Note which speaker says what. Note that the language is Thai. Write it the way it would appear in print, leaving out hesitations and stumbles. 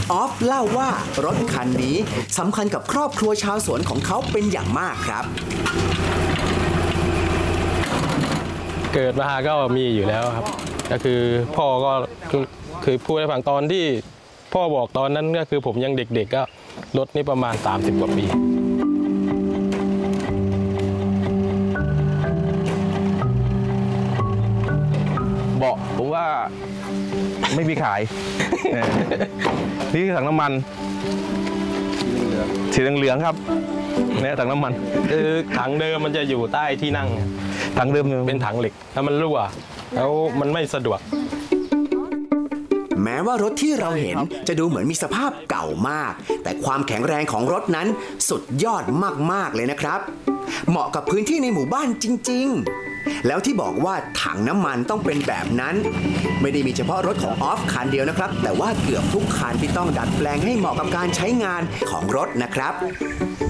Speaker 1: ออฟเล่าว่ารถคันนี้สำคัญกับครอบครัวชาวสวนของเขาเป็นอย่างมากครับ
Speaker 2: เกิดมาก็มีอยู่แล้วครับก็คือพ่อก็คือพูดให้ฟังตอนที่พ่อบอกตอนนั้นก็คือผมยังเด็กๆก็รถนี่ประมาณ30กว่าปี
Speaker 3: เบาะผมว่าไม่มีขาย นี่คือถังน้ำมันสีเหลืองๆครับเนี่ยถังน้ำมัน
Speaker 2: คือถังเดิมมันจะอยู่ใต้ที่นั่ง
Speaker 3: ถังเดิม
Speaker 2: เป็นถังเหล็กแล้วมันรั่วแล้วมันไม่สะดวก
Speaker 1: แม้ว่ารถที่เราเห็นจะดูเหมือนมีสภาพเก่ามากแต่ความแข็งแรงของรถนั้นสุดยอดมากๆเลยนะครับเหมาะกับพื้นที่ในหมู่บ้านจริงๆแล้วที่บอกว่าถังน้ำมันต้องเป็นแบบนั้นไม่ได้มีเฉพาะรถของออฟคันเดียวนะครับแต่ว่าเกือบทุกคันที่ต้องดัดแปลงให้เหมาะกับการใช้งานของรถนะครับ